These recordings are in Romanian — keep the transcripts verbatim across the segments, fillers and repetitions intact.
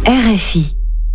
R F I.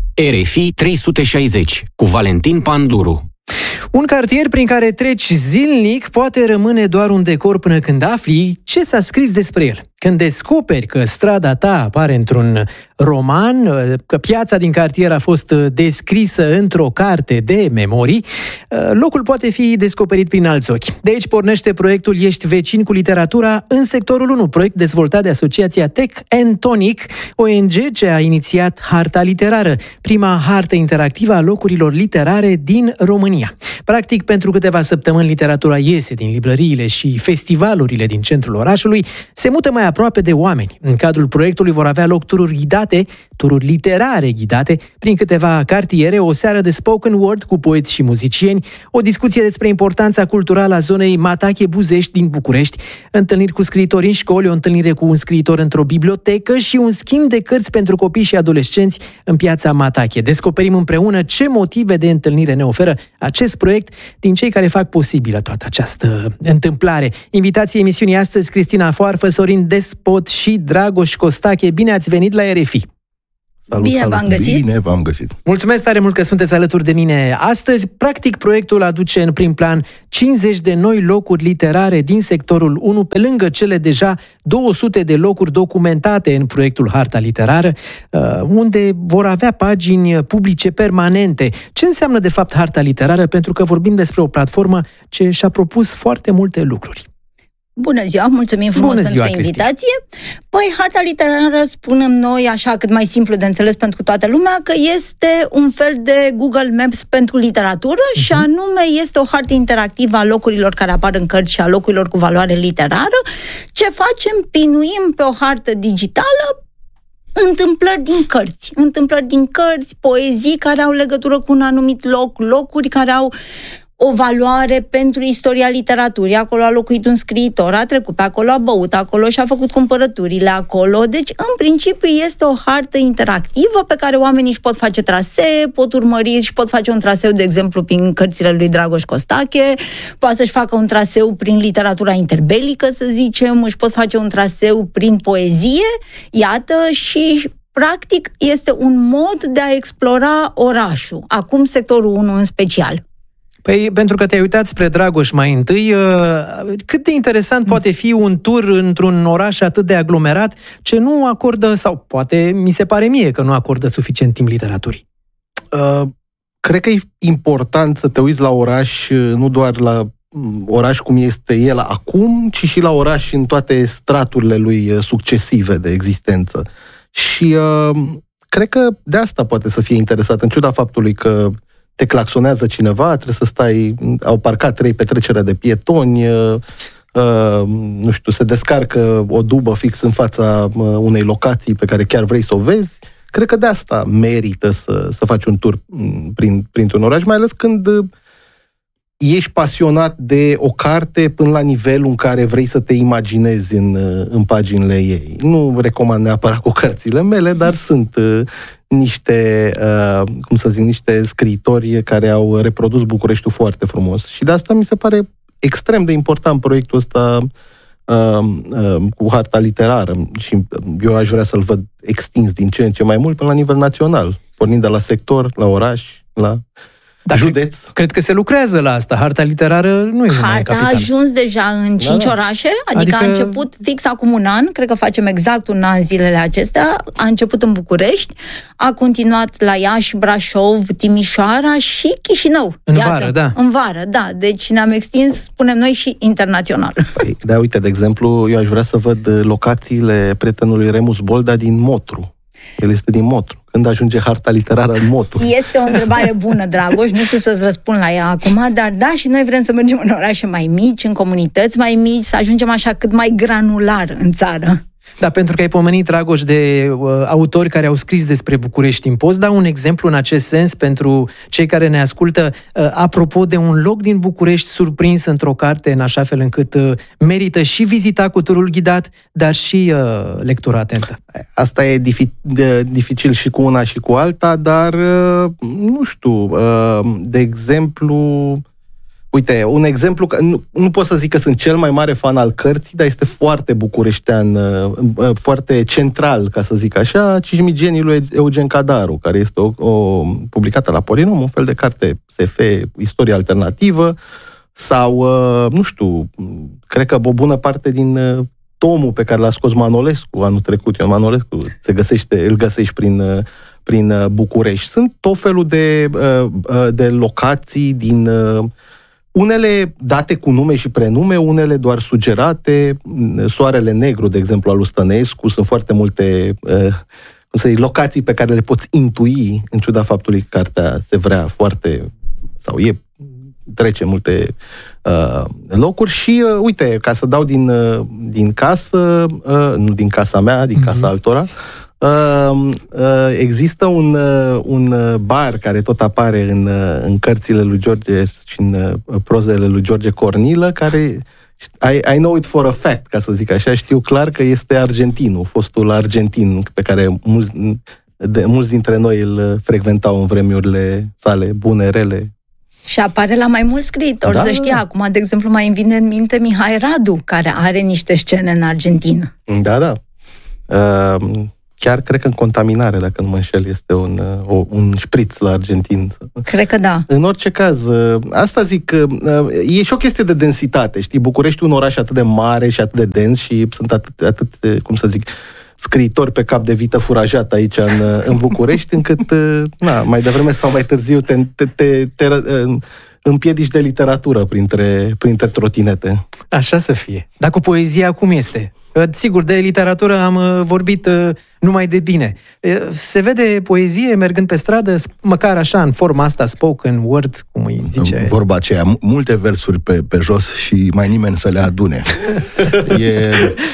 R F I trei sute șaizeci cu Valentin Panduru. Un cartier prin care treci zilnic poate rămâne doar un decor până când afli ce s-a scris despre el. Când descoperi că strada ta apare într-un roman, că piața din cartier a fost descrisă într-o carte de memorii, locul poate fi descoperit prin alți ochi. De aici pornește proiectul Ești vecin cu literatura în sectorul unu, proiect dezvoltat de asociația Tech and Tonic, O N G ce a inițiat Harta Literară, prima hartă interactivă a locurilor literare din România. Practic, pentru câteva săptămâni literatura iese din librăriile și festivalurile din centrul orașului, se mută mai aproape de oameni. În cadrul proiectului vor avea loc tururi ghidate, tururi literare ghidate, prin câteva cartiere, o seară de spoken word cu poeți și muzicieni, o discuție despre importanța culturală a zonei Matache-Buzești din București, întâlniri cu scriitori în școli, o întâlnire cu un scriitor într-o bibliotecă și un schimb de cărți pentru copii și adolescenți în piața Matache. Descoperim împreună ce motive de întâlnire ne oferă acest proiect din cei care fac posibilă toată această întâmplare. Invitații emisiunii astăzi, Cristina Foarfă, Sorin Despot și Dragoș Costache. Bine ați venit la R F I! Salut, Bine salut. v-am găsit! Bine v-am găsit! Mulțumesc tare mult că sunteți alături de mine astăzi. Practic, proiectul aduce în prim plan cincizeci de noi locuri literare din sectorul unu, pe lângă cele deja două sute de locuri documentate în proiectul Harta Literară, unde vor avea pagini publice permanente. Ce înseamnă, de fapt, Harta Literară? Pentru că vorbim despre o platformă ce și-a propus foarte multe lucruri. Bună ziua, mulțumim frumos Bună ziua, pentru invitație. Păi, Harta Literară, spunem noi, așa cât mai simplu de înțeles pentru toată lumea, că este un fel de Google Maps pentru literatură uh-huh. și anume este o hartă interactivă a locurilor care apar în cărți și a locurilor cu valoare literară. Ce facem? Pinuim pe o hartă digitală întâmplări din cărți, întâmplări din cărți, poezii care au legătură cu un anumit loc, locuri care au o valoare pentru istoria literaturii. Acolo a locuit un scriitor, a trecut pe acolo, a băut acolo și a făcut cumpărăturile acolo. Deci, în principiu, este o hartă interactivă pe care oamenii își pot face trasee, pot urmări și pot face un traseu, de exemplu, prin cărțile lui Dragoș Costache, poate să-și facă un traseu prin literatura interbelică, să zicem, își pot face un traseu prin poezie, iată, și practic este un mod de a explora orașul, acum sectorul unu în special. Păi, pentru că te-ai uitat spre Dragoș mai întâi, cât de interesant mm. poate fi un tur într-un oraș atât de aglomerat ce nu acordă, sau poate mi se pare mie că nu acordă suficient timp literaturii? Uh, cred că e important să te uiți la oraș, nu doar la oraș cum este el acum, ci și la oraș în toate straturile lui succesive de existență. Și uh, cred că de asta poate să fie interesat, în ciuda faptului că te claxonează cineva, trebuie să stai, au parcat trei petrecere de pietoni, uh, uh, nu știu, se descarcă o dubă fix în fața uh, unei locații pe care chiar vrei să o vezi. Cred că de asta merită să, să faci un tur prin, printr-un oraș, mai ales când uh, ești pasionat de o carte până la nivelul în care vrei să te imaginezi în, uh, în paginile ei. Nu recomand neapărat cu cărțile mele, dar sunt uh, niște, uh, cum să zic, niște scriitori care au reprodus Bucureștiul foarte frumos. Și de asta mi se pare extrem de important proiectul ăsta uh, uh, cu harta literară. Și eu aș vrea să-l văd extins din ce în ce mai mult până la nivel național, pornind de la sector, la oraș, la Dar județ. Cred, cred că se lucrează la asta. Harta literară nu e numai în Harta a capitală. ajuns deja în cinci da. orașe, adică, adică a început fix acum un an, cred că facem exact un an zilele acestea, a început în București, a continuat la Iași, Brașov, Timișoara și Chișinău. În Iată, vară, da. În vară, da. Deci ne-am extins, spunem noi, și internațional. Păi, da, uite, de exemplu, eu aș vrea să văd locațiile prietenului Remus Bolda din Motru. El este din Motru. Când ajunge harta literară în Motru? Este o întrebare bună, Dragoș, nu știu să-ți răspund la ea acum, dar da, și noi vrem să mergem în orașe mai mici, în comunități mai mici, să ajungem așa cât mai granular în țară. Da, pentru că ai pomenit, Dragoș, de uh, autori care au scris despre București. Îmi poți da un exemplu în acest sens pentru cei care ne ascultă, uh, apropo de un loc din București surprins într-o carte, în așa fel încât uh, merită și vizita cu turul ghidat, dar și uh, lectură atentă? Asta e difi- de, dificil și cu una și cu alta, dar uh, nu știu, uh, de exemplu, Uite, un exemplu, nu, nu pot să zic că sunt cel mai mare fan al cărții, dar este foarte bucureștean, foarte central, ca să zic așa, Cismigenii lui Eugen Cadaru, care este o, o publicată la Polinom, un fel de carte S F, istorie alternativă, sau, nu știu, cred că o bună parte din tomul pe care l-a scos Manolescu anul trecut, Ion Manolescu, se găsește, îl găsești prin, prin București. Sunt tot felul de, de locații din... Unele date cu nume și prenume, unele doar sugerate. Soarele Negru, de exemplu, al lui Stănescu, sunt foarte multe cum să zic, locații pe care le poți intui, în ciuda faptului că cartea se vrea foarte, sau e, trece multe uh, locuri. Și, uh, uite, ca să dau din, uh, din casă, uh, nu din casa mea, din casa mm-hmm. altora, Uh, uh, există un, uh, un bar care tot apare în, uh, în cărțile lui George și în uh, prozele lui George Cornilă, care I, I know it for a fact, ca să zic așa, știu clar că este argentinul, fostul argentin pe care mulți, de, mulți dintre noi îl frecventau în vremurile sale bune, rele. Și apare la mai mulți scriitori, da, să știi. Acum, de exemplu, mai îmi vine în minte Mihai Radu, care are niște scene în Argentina. Da, da. Uh, Chiar cred că în Contaminare, dacă nu mă înșel, este un, o, un șpriț la argentin. Cred că da. În orice caz, asta zic că e și o chestie de densitate, știi? București e un oraș atât de mare și atât de dens și sunt atât, atât cum să zic, scriitori pe cap de vită furajat aici în, în București, încât, na, mai devreme sau mai târziu te, te, te, te împiedici de literatură printre, printre trotinete. Așa să fie. Dar cu poezia cum este? Sigur, de literatură am vorbit numai de bine. Se vede poezie mergând pe stradă, măcar așa, în forma asta, spoken word, cum îi zice? Vorba aceea, multe versuri pe, pe jos și mai nimeni să le adune. e...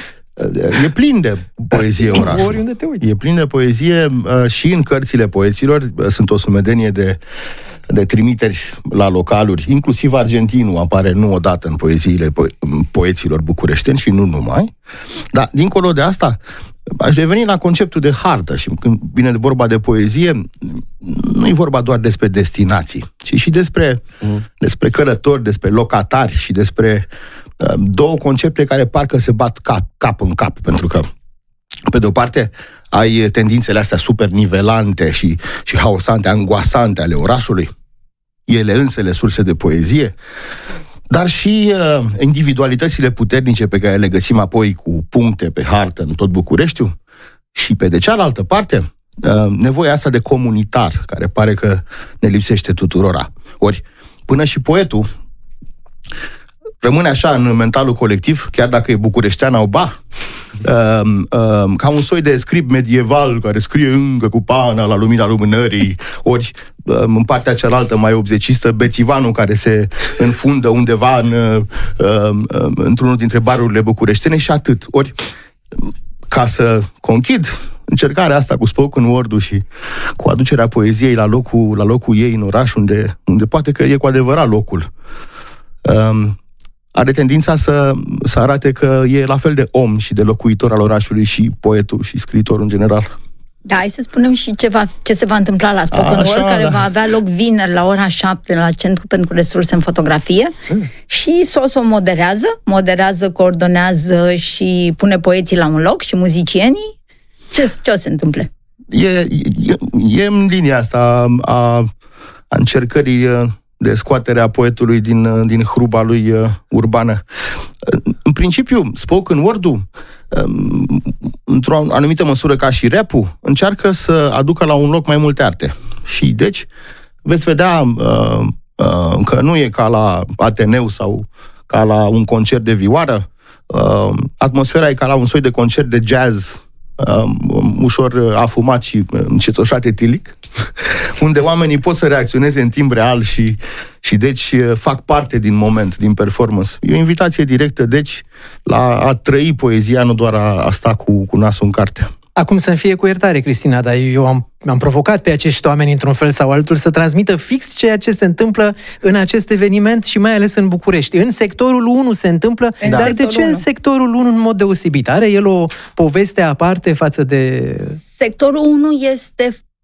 E plin de poezie orașul. Oriunde te uiți. E plin de poezie și în cărțile poeților. Sunt o sumedenie de, de trimiteri la localuri, inclusiv argentinul apare nu odată în poeziile po- poeților bucureșteni și nu numai. Dar, dincolo de asta, aș reveni la conceptul de hartă și când vine de vorba de poezie, nu e vorba doar despre destinații, ci și despre, mm. despre călători, despre locatari și despre uh, două concepte care parcă se bat cap, cap în cap, pentru că pe de o parte ai tendințele astea super nivelante și, și haosante, angoasante ale orașului, ele însele surse de poezie, dar și uh, individualitățile puternice pe care le găsim apoi cu puncte pe hartă în tot Bucureștiul și pe de cealaltă parte uh, nevoia asta de comunitar, care pare că ne lipsește tuturora. Ori până și poetul rămâne așa în mentalul colectiv, chiar dacă e bucureștean au ba, uh, uh, ca un soi de script medieval care scrie încă cu pana la lumina lumânării, ori uh, în partea cealaltă mai obzecistă, bețivanul care se înfundă undeva în, uh, uh, într-unul dintre barurile bucureștene și atât. Ori, ca să conchid încercarea asta cu spoken word-ul și cu aducerea poeziei la locul, la locul ei în oraș, unde, unde poate că e cu adevărat locul, uh, are tendința să, să arate că e la fel de om și de locuitor al orașului și poetul și scriitorul în general. Da, hai să spunem și ceva, ce se va întâmpla la Spoken Word, care da. va avea loc vineri la ora șapte la Centru pentru Resurse în Fotografie. Mm. Și Soso moderează, moderează, coordonează și pune poeții la un loc și muzicienii. Ce, ce o se întâmple? E, e, e în linia asta a, a încercării de scoaterea poetului din, din hruba lui uh, urbană. În principiu, spoken word-ul, um, într-o anumită măsură ca și rap-ul, încearcă să aducă la un loc mai multe arte. Și deci veți vedea uh, uh, că nu e ca la Ateneu sau ca la un concert de vioară. Uh, atmosfera e ca la un soi de concert de jazz Um, ușor afumat și încetoșat etilic, unde oamenii pot să reacționeze în timp real și, și deci fac parte din moment, din performance. E o invitație directă, deci, la a trăi poezia, nu doar a, a sta cu, cu nasul în carte. Acum să-mi fie cu iertare, Cristina, dar eu am, am provocat pe acești oameni într-un fel sau altul să transmită fix ceea ce se întâmplă în acest eveniment și mai ales în București. În sectorul unu se întâmplă, în dar de ce unu? În sectorul unu în mod deosebit? Are el o poveste aparte față de... Sectorul unu este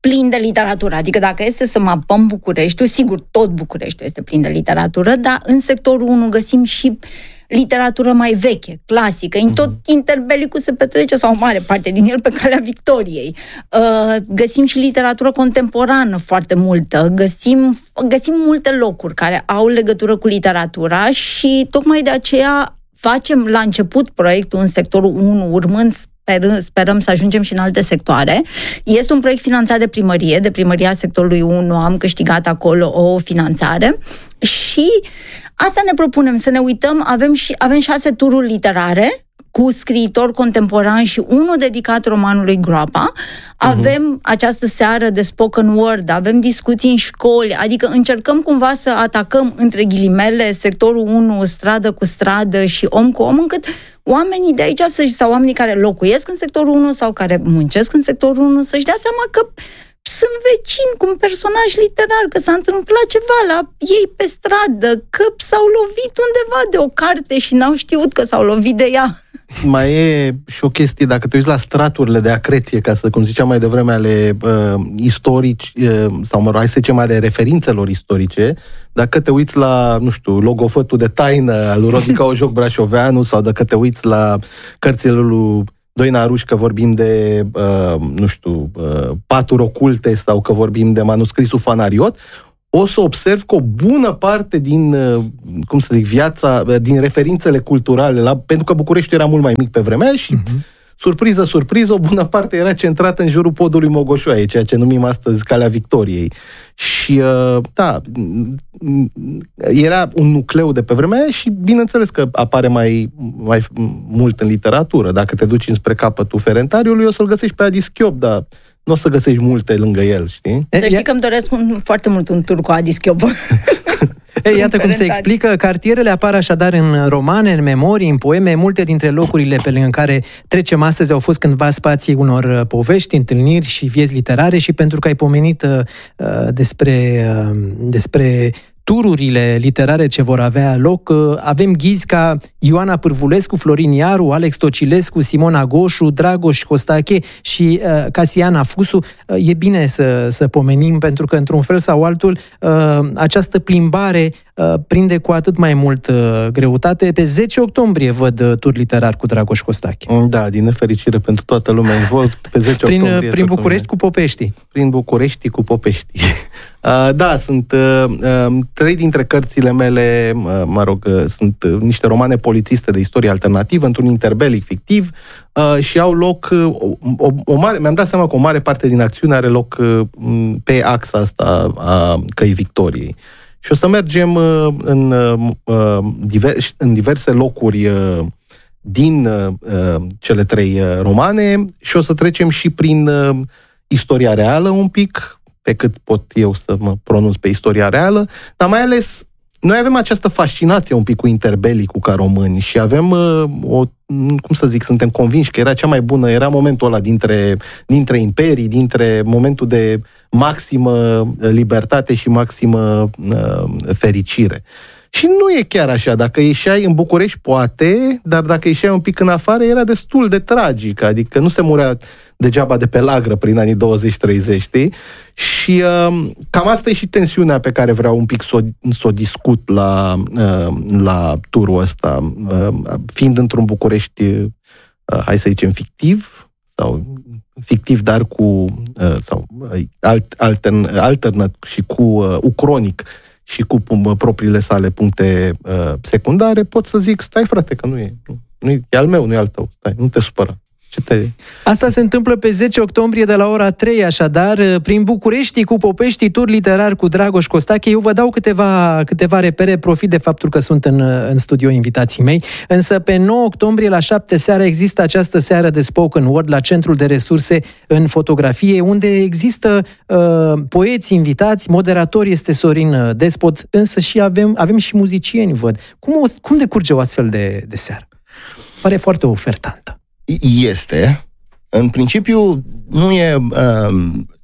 plin de literatură. Adică dacă este să mapăm Bucureștiul, sigur, tot Bucureștiul este plin de literatură, dar în sectorul unu găsim și literatură mai veche, clasică. În tot Interbelicul se petrece, sau o mare parte din el, pe calea Victoriei. Uh, găsim și literatură contemporană foarte multă. Găsim, găsim multe locuri care au legătură cu literatura și tocmai de aceea facem la început proiectul în sectorul unu, urmând Sper, sperăm să ajungem și în alte sectoare. Este un proiect finanțat de primărie, de primăria sectorului unu, am câștigat acolo o finanțare și asta ne propunem, să ne uităm, avem, și, avem șase tururi literare cu scriitori contemporani și unul dedicat romanului Groapa. Avem uh-huh. această seară de spoken word, avem discuții în școli, adică încercăm cumva să atacăm între ghilimele sectorul unu, stradă cu stradă și om cu om, încât oamenii de aici să, sau oamenii care locuiesc în sectorul unu sau care muncesc în sectorul unu să-și dea seama că sunt vecini cu un personaj literar, că s-a întâmplat ceva la ei pe stradă, că s-au lovit undeva de o carte și n-au știut că s-au lovit de ea. Mai e și o chestie, dacă te uiți la straturile de acreție, ca să, cum ziceam mai devreme, ale uh, istorici, uh, sau mă rog, hai să zicem, ale referințelor istorice, dacă te uiți la, nu știu, logofătul de taină al lui Rodica Ojoc Brașoveanu, sau dacă te uiți la cărțile lui Doina Aruș, că vorbim de, uh, nu știu, uh, paturi oculte, sau că vorbim de manuscrisul Fanariot, o să observ că o bună parte din, uh, cum să zic, viața, uh, din referințele culturale, la, pentru că Bucureștiul era mult mai mic pe vremea aia și, uh-huh. surpriză, surpriză, o bună parte era centrată în jurul podului Mogoșoaie, ceea ce numim astăzi Calea Victoriei. Și, uh, da, era un nucleu de pe vremea aia și, bineînțeles că apare mai, mai mult în literatură. Dacă te duci înspre capătul Ferentariului, o să-l găsești pe Adi Schiop, dar nu o să găsești multe lângă el, știi? Să știi că îmi doresc un, foarte mult un tur cu Adi Schiop. Ei, iată cum se explică. Cartierele apar așadar în romane, în memorii, în poeme. Multe dintre locurile pe lângă care trecem astăzi au fost cândva spații unor povești, întâlniri și vieți literare. Și pentru că ai pomenit uh, despre, uh, despre tururile literare ce vor avea loc, uh, avem ghizi ca Ioana Pârvulescu, Florin Iaru, Alex Tocilescu, Simona Goșu, Dragoș Costache și uh, Casiana Fusu. Uh, e bine să, să pomenim, pentru că într-un fel sau altul uh, această plimbare uh, prinde cu atât mai mult uh, greutate. Pe zece octombrie văd uh, tur literar cu Dragoș Costache. Da, din nefericire pentru toată lumea involvă, pe zece prin, octombrie. Prin București cu Popeștii. Prin București cu Popeștii. Uh, da, sunt uh, uh, trei dintre cărțile mele, uh, mă rog, uh, sunt uh, niște romane polițiste de istorie alternativă, într-un interbelic fictiv, uh, și au loc, uh, o, o mare, mi-am dat seama că o mare parte din acțiune are loc uh, pe axa asta a Căii Victoriei. Și o să mergem uh, în, uh, divers, în diverse locuri uh, din uh, cele trei uh, romane și o să trecem și prin uh, istoria reală un pic, pe cât pot eu să mă pronunț pe istoria reală, dar mai ales noi avem această fascinație un pic cu interbelicul ca români și avem uh, o, cum să zic, suntem convinși că era cea mai bună, era momentul ăla dintre, dintre imperii, dintre momentul de maximă libertate și maximă uh, fericire. Și nu e chiar așa. Dacă ieșeai în București, poate, dar dacă ieșeai un pic în afară, era destul de tragic. Adică nu se murea degeaba de pe lagră prin anii douăzeci treizeci, știi? Și uh, cam asta e și tensiunea pe care vreau un pic să o, să o discut la, uh, la turul ăsta. Uh, fiind într-un București, uh, hai să zicem, fictiv, sau fictiv, dar cu, uh, sau alt, altern, alternat și cu uh, ucronic, și cu propriile sale puncte uh, secundare, pot să zic, stai frate, că nu e, nu, nu e, e al meu, nu e al tău, stai, nu te supăra. Ce te... Asta se întâmplă pe zece octombrie de la ora trei, așadar, prin București cu Popeștii, tur literar cu Dragoș Costache. Eu vă dau câteva, câteva repere, profit de faptul că sunt în, în studio invitații mei, însă pe nouă octombrie la șapte seara există această seară de spoken word la Centrul de Resurse în Fotografie, unde există uh, poeți invitați, moderator este Sorin Despot, însă și avem, avem și muzicieni, văd. Cum, o, cum decurge o astfel de, de seară? Pare foarte ofertantă. Este. În principiu, nu e uh,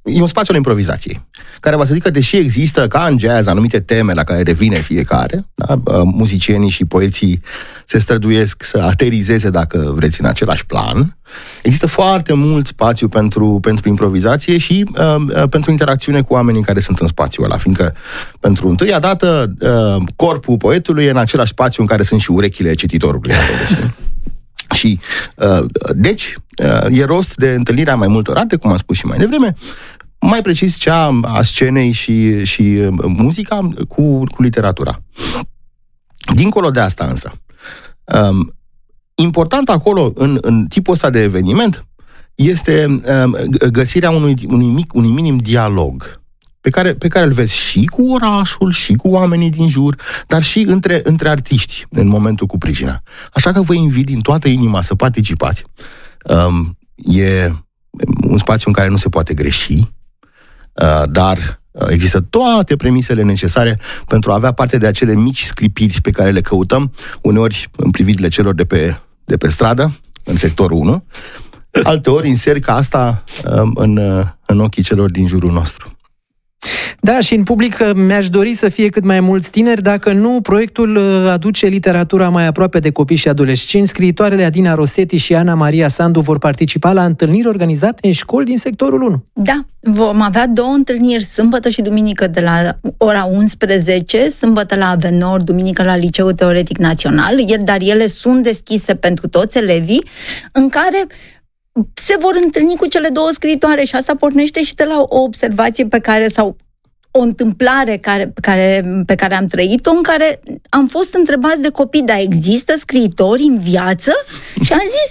e un spațiu al improvizației, care va să zică, deși există, ca în jazz, anumite teme la care revine fiecare, da? Muzicienii și poeții se străduiesc să aterizeze, dacă vreți, în același plan, există foarte mult spațiu pentru, pentru improvizație și uh, pentru interacțiune cu oamenii care sunt în spațiul ăla, fiindcă pentru întâia dată uh, corpul poetului e în același spațiu în care sunt și urechile cititorului. Și, uh, deci, uh, e rost de întâlnirea mai multor arte, cum am spus și mai devreme, mai precis cea a scenei și, și muzica cu, cu literatura. Dincolo de asta însă, um, important acolo, în, în tipul ăsta de eveniment, este um, găsirea unui, unui, mic, unui minim dialog pe care, pe care îl vezi și cu orașul, și cu oamenii din jur, dar și între, între artiști în momentul cu pricina. Așa că vă invit din toată inima să participați. Um, e un spațiu în care nu se poate greși, uh, dar există toate premisele necesare pentru a avea parte de acele mici sclipiri pe care le căutăm, uneori în privirile celor de pe, de pe stradă, în sectorul unu, alteori inseri ca asta um, în, în ochii celor din jurul nostru. Da, și în public mi-aș dori să fie cât mai mulți tineri, dacă nu, proiectul aduce literatura mai aproape de copii și adolescenți. Scriitoarele Adina Rosetti și Ana Maria Sandu vor participa la întâlniri organizate în școli din sectorul unu. Da, vom avea două întâlniri, sâmbătă și duminică de la ora unsprezece, sâmbătă la Avenor, duminică la Liceul Teoretic Național, dar ele sunt deschise pentru toți elevii, în care se vor întâlni cu cele două scriitoare și asta pornește și de la o observație pe care, sau o întâmplare care, care, pe care am trăit-o, în care am fost întrebați de copii, dar există scriitori în viață? Și am zis,